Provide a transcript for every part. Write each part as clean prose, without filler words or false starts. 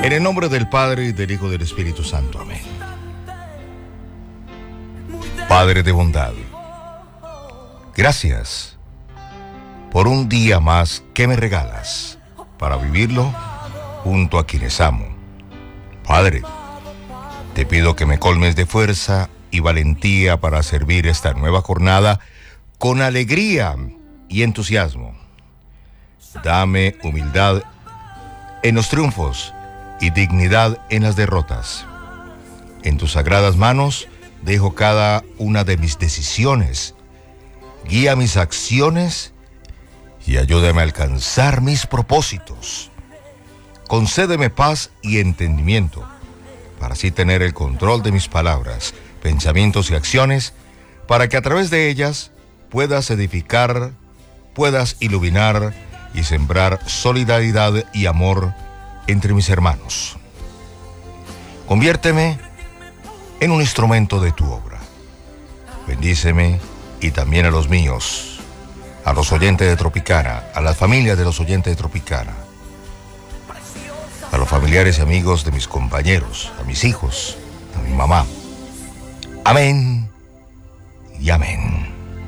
En el nombre del Padre, y del Hijo, y del Espíritu Santo. Amén. Padre de bondad, gracias por un día más que me regalas para vivirlo junto a quienes amo. Padre, te pido que me colmes de fuerza y valentía para servir esta nueva jornada con alegría y entusiasmo. Dame humildad en los triunfos y dignidad en las derrotas. En tus sagradas manos dejo cada una de mis decisiones. Guía mis acciones y ayúdame a alcanzar mis propósitos. Concédeme paz y entendimiento para así tener el control de mis palabras, pensamientos y acciones, para que a través de ellas puedas edificar, puedas iluminar y sembrar solidaridad y amor entre mis hermanos. Conviérteme en un instrumento de tu obra. Bendíceme y también a los míos, a los oyentes de Tropicana, a las familias de los oyentes de Tropicana, a los familiares y amigos de mis compañeros, a mis hijos, a mi mamá. Amén y amén.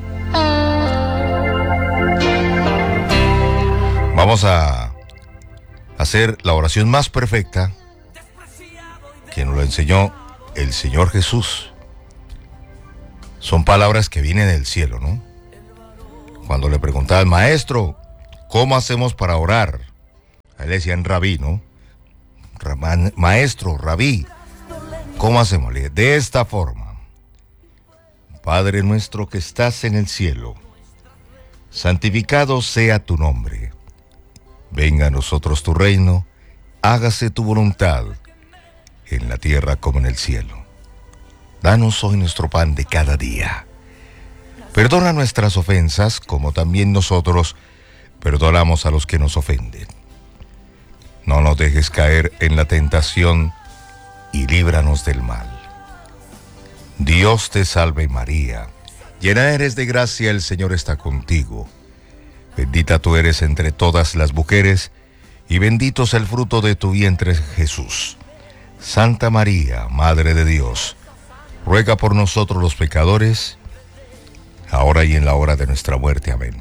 Vamos a hacer la oración más perfecta que nos lo enseñó el Señor Jesús. Son palabras que vienen del cielo, ¿no? Cuando le preguntaba al maestro, ¿cómo hacemos para orar? A él le decían rabí, ¿no? Maestro, rabí, ¿cómo hacemos? De esta forma: Padre nuestro que estás en el cielo, santificado sea tu nombre. Venga a nosotros tu reino, hágase tu voluntad, en la tierra como en el cielo. Danos hoy nuestro pan de cada día. Perdona nuestras ofensas, como también nosotros perdonamos a los que nos ofenden. No nos dejes caer en la tentación y líbranos del mal. Dios te salve María, llena eres de gracia, el Señor está contigo. Bendita tú eres entre todas las mujeres, y bendito es el fruto de tu vientre, Jesús. Santa María, Madre de Dios, ruega por nosotros los pecadores, ahora y en la hora de nuestra muerte. Amén.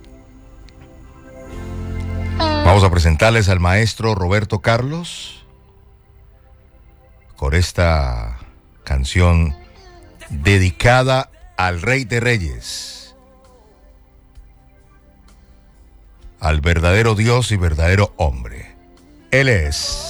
Vamos a presentarles al maestro Roberto Carlos con esta canción dedicada al Rey de Reyes, al verdadero Dios y verdadero hombre. Él es